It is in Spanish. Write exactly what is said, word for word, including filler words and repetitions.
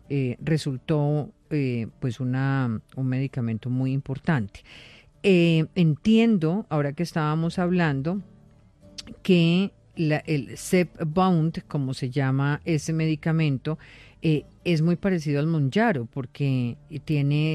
eh, resultó eh, pues una, un medicamento muy importante. Eh, entiendo, ahora que estábamos hablando, que la, el Zepbound, como se llama ese medicamento, eh, es muy parecido al Monjaro porque tiene